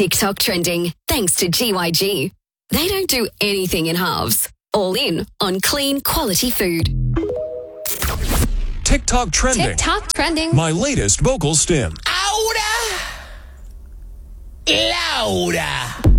TikTok trending, thanks to GYG. They don't do anything in halves. All in on clean, quality food. TikTok trending. TikTok trending. My latest vocal stim. Ahora, Laura.